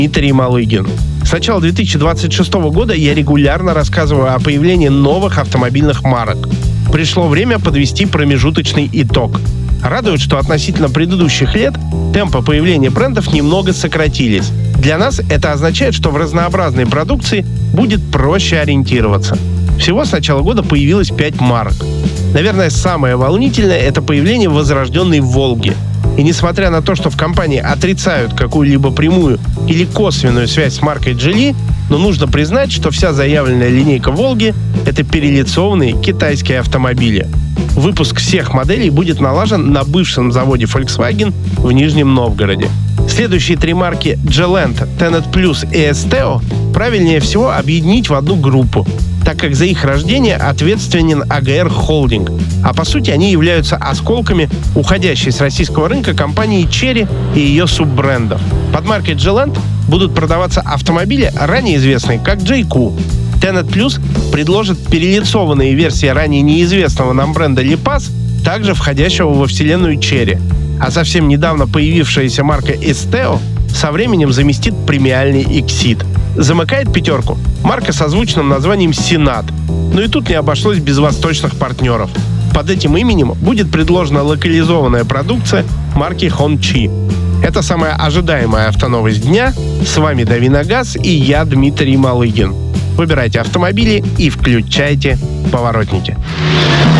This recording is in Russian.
Дмитрий Малыгин. С начала 2026 года я регулярно рассказываю о появлении новых автомобильных марок. Пришло время подвести промежуточный итог. Радует, что относительно предыдущих лет темпы появления брендов немного сократились. Для нас это означает, что в разнообразной продукции будет проще ориентироваться. Всего с начала года появилось 5 марок. Наверное, самое волнительное – это появление возрожденной «Волги». И несмотря на то, что в компании отрицают какую-либо прямую или косвенную связь с маркой Geely, но нужно признать, что вся заявленная линейка «Волги» — это перелицованные китайские автомобили. Выпуск всех моделей будет налажен на бывшем заводе Volkswagen в Нижнем Новгороде. Следующие 3 марки Geland, Tenet Plus и Esteo правильнее всего объединить в одну группу, так как за их рождение ответственен АГР Холдинг, а по сути они являются осколками уходящей с российского рынка компании Chery и ее суббрендов. Под маркой Geland будут продаваться автомобили, ранее известные как JQ. Tenet Plus предложит перелицованные версии ранее неизвестного нам бренда Lipace, также входящего во вселенную Chery. А совсем недавно появившаяся марка Esteo со временем заместит премиальный Exit. Замыкает пятерку марка со звучным названием Senat. Но и тут не обошлось без восточных партнеров. Под этим именем будет предложена локализованная продукция марки Hongqi. Это самая ожидаемая автоновость дня. С вами Дави на газ и я, Дмитрий Малыгин. Выбирайте автомобили и включайте поворотники.